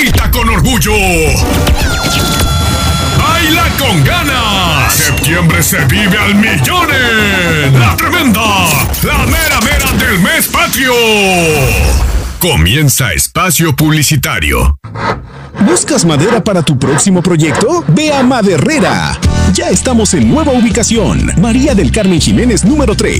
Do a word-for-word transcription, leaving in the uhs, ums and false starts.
grita con orgullo. ¡Baila con ganas! ¡Septiembre se vive al millón en La Tremenda! ¡La mera mera del mes patrio! Comienza espacio publicitario. ¿Buscas madera para tu próximo proyecto? Ve a Maderrera. Ya estamos en nueva ubicación. María del Carmen Jiménez número tres.